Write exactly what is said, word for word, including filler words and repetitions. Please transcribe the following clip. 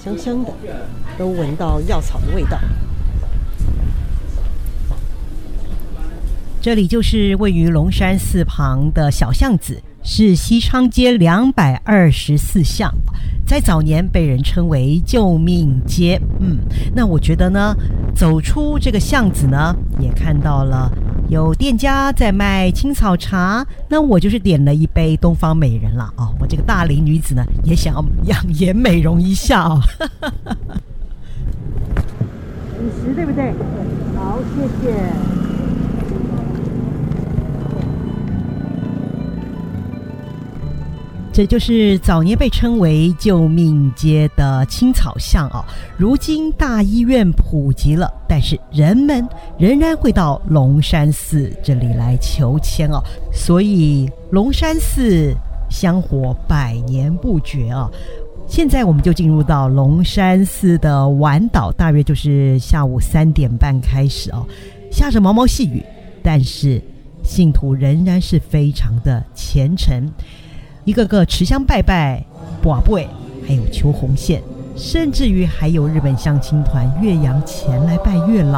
香香的，都闻到药草的味道。 这里就是位于龙山寺旁的小巷子，是西昌街两百二十四巷，在早年被人称为救命街。嗯，那我觉得呢，走出这个巷子呢，也看到了有店家在卖青草茶，那我就是点了一杯东方美人了哦。我这个大龄女子呢，也想要养颜美容一下哦。 五十对不对？好，谢谢。 这就是早年被称为救命街的青草巷哦。如今大医院普及了，但是人们仍然会到龙山寺这里来求签哦。所以龙山寺香火百年不绝哦。现在我们就进入到龙山寺的晚祷，大约就是下午三点半开始哦。下着毛毛细雨，但是信徒仍然是非常的虔诚。一个个持香拜拜、跋筊，还有求红线，甚至于还有日本相亲团岳阳前来拜月老。